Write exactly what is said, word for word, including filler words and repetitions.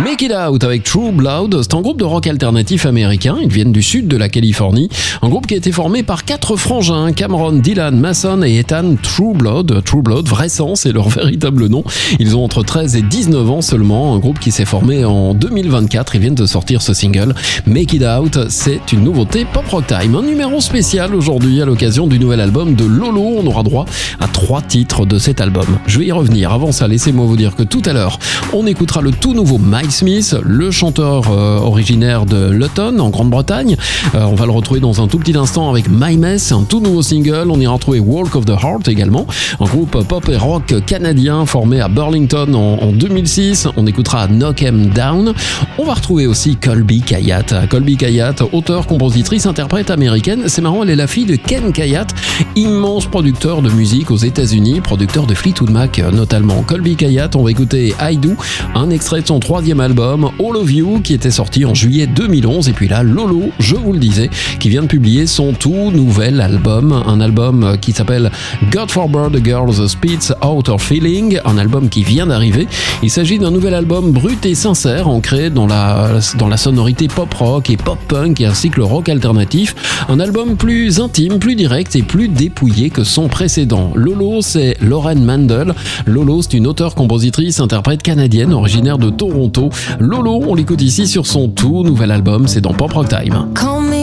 Make It Out avec True Blood, c'est un groupe de rock alternatif américain, ils viennent du sud de la Californie, un groupe qui a été formé par quatre frangins, Cameron, Dylan, Mason et Ethan True Blood. True Blood, vrai sang, c'est leur véritable nom. Ils ont entre treize et dix-neuf ans seulement, un groupe qui s'est formé en deux mille vingt-quatre, ils viennent de sortir ce single. Make It Out, c'est une nouveauté Pop Rock Time, un numéro spécial aujourd'hui à l'occasion du nouvel album de Lolo. On aura droit à trois titres de cet album. Je vais y revenir. Avant ça, laissez-moi vous dire que tout à l'heure, on écoutera le tout nouveau Mike Smith, le chanteur euh, originaire de Luton en Grande-Bretagne. Euh, on va le retrouver dans un tout petit instant avec My Mess, un tout nouveau single. On ira retrouver Walk of the Heart également, un groupe pop et rock canadien formé à Burlington en, en deux mille six. On écoutera Knock 'Em Down. On va retrouver aussi Colby Kayat. Colby Kayat, auteure, compositrice, interprète américaine. C'est marrant, elle est la fille de Ken Kayat, immense producteur de musique aux États-Unis, producteur de Fleetwood Mac notamment. Colby Kayat, on va écouter I Do, un extrait de son troisième album All of You qui était sorti en juillet deux mille onze. Et puis là, Lolo, je vous le disais, qui vient de publier son tout nouvel album, un album qui s'appelle God Forbid a Girl's Spits Out Her Feeling, un album qui vient d'arriver. Il s'agit d'un nouvel album brut et sincère, ancré dans la, dans la sonorité pop rock et pop punk ainsi que le rock alternatif. Un album plus intime, plus direct et plus dépouillé que son précédent. Lolo, c'est Lauren Mandel. Lolo, c'est une auteure, compositrice, interprète canadienne originaire de Toronto. Lolo, on l'écoute ici sur son tout nouvel album, c'est dans Pop Rock Time.